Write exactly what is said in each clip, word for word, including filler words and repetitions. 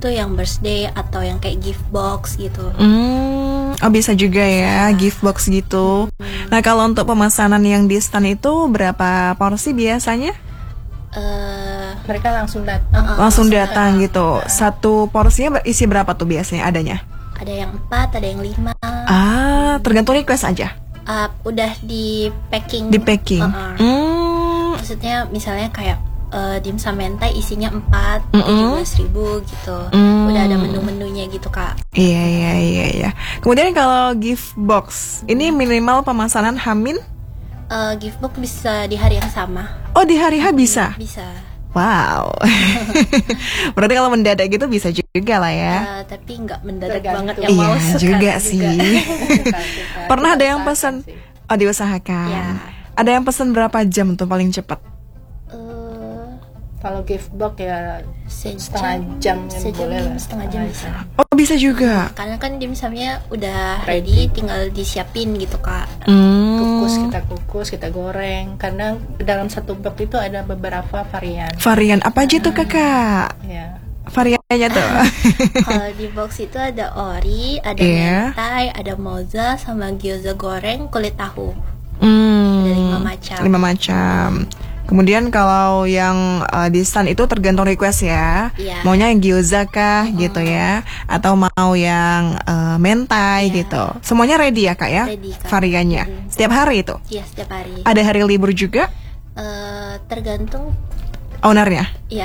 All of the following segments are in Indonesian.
tuh yang birthday atau yang kayak gift box gitu. Hmm, oh bisa juga ya, Bisa. gift box gitu. Hmm. Nah kalau untuk pemesanan yang di stand itu berapa porsi biasanya? Eh, Mereka langsung datang. uh-uh, Langsung datang datang. gitu. Satu porsinya isi berapa tuh biasanya adanya? ada yang empat, ada yang lima. Ah, tergantung request aja. Uh, udah di packing. Di packing. Uh-uh. Hmm. Maksudnya misalnya kayak uh, dimsum mentai isinya empat, Mm-mm. tujuh belas ribu gitu. Mm. Udah ada menu-menunya gitu kak. Iya iya iya iya. Kemudian kalau gift box, ini minimal pemesanan Hamin? Uh, gift box bisa di hari yang sama. Oh di hari H bisa? Bisa. Wow. Berarti kalau mendadak gitu bisa juga lah ya. Uh, tapi nggak mendadak Tergantung. banget yang mau Iya sekarang juga sih. Kita- Pernah kita ada yang usahakan pesan? sih. Oh diusahakan. Ya. Ada yang pesan berapa jam tuh paling cepat? Uh, Kalau gift box ya sejam, setengah jam yang sejam, boleh lah. setengah jam bisa. Oh bisa juga. Karena kan dimsumnya udah Ready. ready, tinggal disiapin gitu kak. Hmm. Kukus kita kukus kita goreng karena dalam satu box itu ada beberapa varian. Varian apa aja tuh kakak? Ya. Variannya tuh. Kalau di box itu ada ori, ada Iya. mentai, ada moza, sama gyoza goreng kulit tahu. Hmm. Ada lima macam. Lima macam. Kemudian kalau yang uh, di stand itu tergantung request ya. Iya. Maunya yang gyoza kah gitu ya, atau mau yang uh, mentai Iya. gitu. Semuanya ready ya kak ya? Ready, Kak. Variannya. Mm. Setiap hari itu. Iya setiap hari. Ada hari libur juga Eh, tergantung ownernya. ya.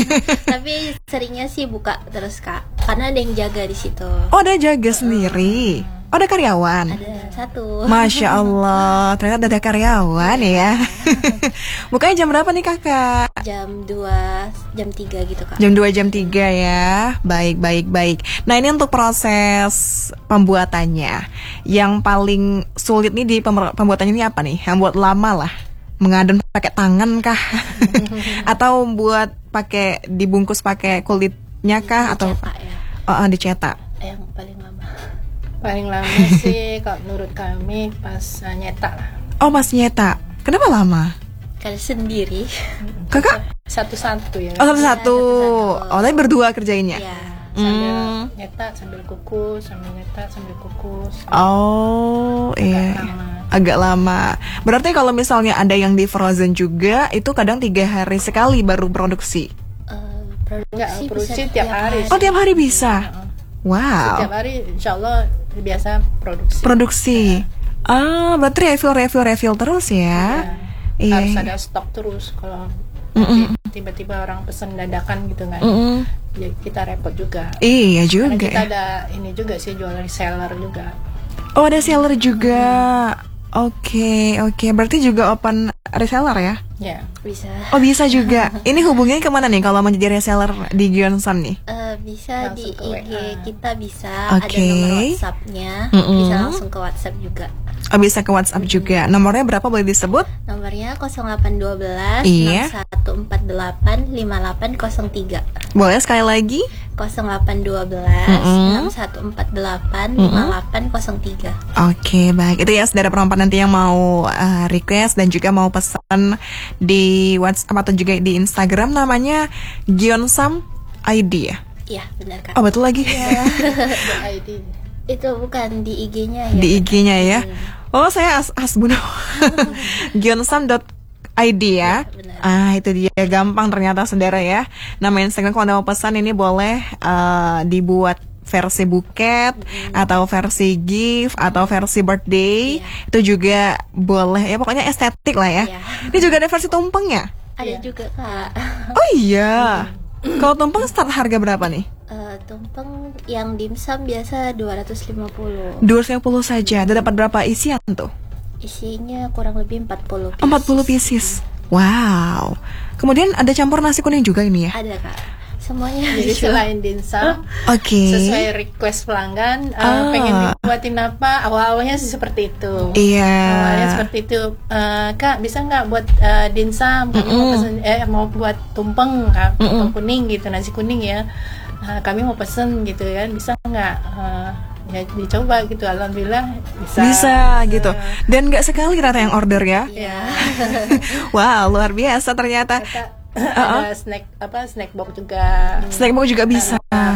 Tapi seringnya sih buka terus kak. Karena ada yang jaga di situ. Oh ada jaga sendiri. Oh ada karyawan. Ada satu. Masya Allah, ternyata ada karyawan ya. Bukanya jam berapa nih kakak? Jam dua, jam tiga gitu kak. Jam dua, jam tiga ya. Baik, baik, baik. Nah ini untuk proses pembuatannya. Yang paling sulit nih di pem- pembuatannya ini apa nih? Yang buat lama lah. Mengadon pakai tangan kah? Atau buat pakai dibungkus pakai kulitnya kah? Atau Dicetak ya. oh, oh, dicetak? Yang paling lama. Paling lama sih kalau menurut kami pas uh, nyetak lah. Oh pas nyetak. Kenapa lama? Karena sendiri. Kakak? Satu-satu ya. Oh satu-satu. satu-satu. Oh tapi berdua kerjainnya? Ya. Sambil Hmm. nyetak sambil kukus, sambil nyetak sambil kukus. Oh iya. lama. Agak lama. Berarti kalau misalnya ada yang di frozen juga, itu kadang tiga hari sekali baru produksi. Eh, Enggak, produksi produksi bisa tiap hari. Oh tiap hari bisa. Heeh. Wow. Setiap hari insya Allah biasa produksi. Produksi. Ah berarti refill refill refill terus ya. Iya. Harus ada stok terus kalau Mm-mm. tiba-tiba orang pesen dadakan gitu kan. Mm-mm. Ya kita repot juga. Iya Karena juga. kita ya. ada ini juga sih jual reseller juga. Oh ada seller juga. Oke oke. Berarti juga open reseller ya? Ya. bisa. Oh bisa juga. Ini hubungannya kemana nih kalau mau jadi reseller di Gyeonsam nih? Eh, bisa Langsung di ke I G W A. kita bisa Oke. ada nomor WhatsApp-nya, Mm-mm. bisa langsung ke WhatsApp juga. Oh bisa ke WhatsApp juga. Nomornya berapa boleh disebut? Nomornya nol delapan satu dua Iya. enam satu empat delapan lima delapan nol tiga. Boleh sekali lagi? nol delapan dua Mm-mm. enam satu empat delapan lima delapan nol tiga. Oke baik, itu ya saudara perempuan nanti yang mau uh, request dan juga mau pesan di WhatsApp atau juga di Instagram, namanya Gyeonsam I D ya? Iya, benar Kak. Oh betul lagi. I D. Itu bukan di I G-nya ya. Di I G-nya ya. Hmm. Oh saya as asbun Gyeonsam dot I D ya. benar. Ah itu dia, gampang ternyata saudara ya. Nama Instagram kalau Anda mau pesan ini boleh uh, dibuat versi buket atau versi gift atau versi birthday. Iya. Itu juga boleh ya, pokoknya estetik lah ya. Iya. Ini juga ada versi tumpeng ya? Ada Iya. juga Kak. Oh iya. Kalau tumpeng start harga berapa nih? Eh, tumpeng yang dimsum biasa dua ratus lima puluh. dua ratus lima puluh saja. Dan dapat berapa isian tuh? Isinya kurang lebih empat puluh pieces. empat puluh pieces. Wow. Kemudian ada campur nasi kuning juga ini ya? Ada Kak. Semuanya Jadi dijual. selain dimsum, Oke. sesuai request pelanggan, uh, Ah. pengen dibuatin apa, awal-awalnya sih seperti itu. Iya. Awalnya seperti itu, Uh, Kak bisa nggak buat uh, dimsum, kami mau pesen, eh mau buat tumpeng, Kak, tumpeng kuning gitu, nasi kuning ya. Uh, kami mau pesen gitu kan, bisa nggak? Uh, ya dicoba gitu, alhamdulillah bisa. Bisa gitu. Dan nggak sekali ternyata yang order ya? Ya. Wow, luar biasa ternyata. Kata, ada snack apa snack box juga. Snack box juga bisa.